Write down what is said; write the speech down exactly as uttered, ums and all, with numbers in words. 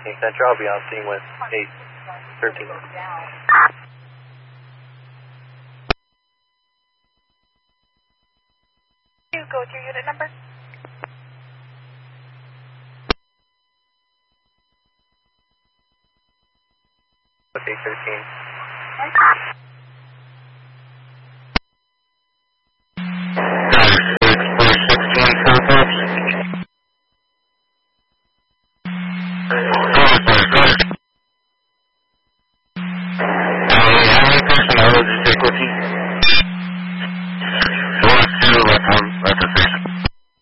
thirteen Central. I'll be on scene with eight thirteen. You go with your unit number. With eight thirteen.